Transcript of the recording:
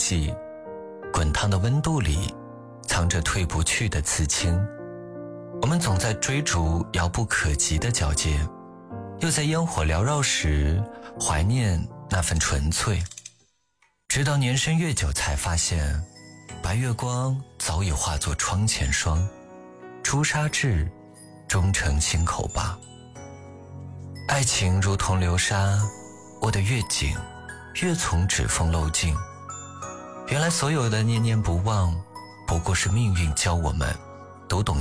记，滚烫的温度里藏着褪不去的刺青。我们总在追逐遥不可及的皎洁，又在烟火缭绕时怀念那份纯粹。直到年深月久才发现，白月光早已化作窗前霜，朱砂痣终成心口疤。爱情如同流沙，握得越紧，越从指缝漏尽。原来所有的念念不忘，不过是命运教我们读懂